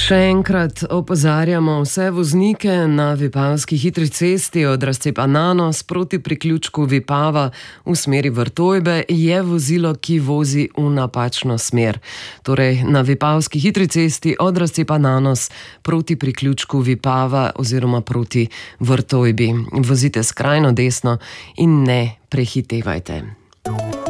Še enkrat opozarjamo vse voznike na Vipavski hitri cesti od razcepa Nanos proti priključku Vipava v smeri Vrtojbe je vozilo, ki vozi v napačno smer. Torej na Vipavski hitri cesti od razcepa Nanos proti priključku Vipava oziroma proti Vrtojbi. Vozite skrajno desno in ne prehitevajte.